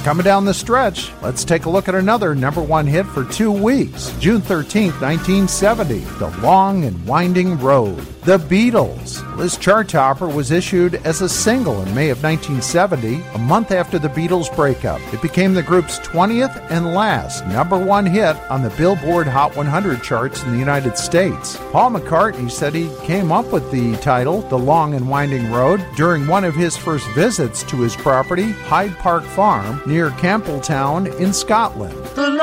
Coming down the stretch, let's take a look at another number one hit for 2 weeks. June 13th, 1970, The Long and Winding Road. The Beatles. This chart topper was issued as a single in May of 1970, a month after the Beatles' breakup. It became the group's 20th and last number one hit on the Billboard Hot 100 charts in the United States. Paul McCartney said he came up with the title, The Long and Winding Road, during one of his first visits to his property, Hyde Park Farm, near Campbelltown in Scotland. The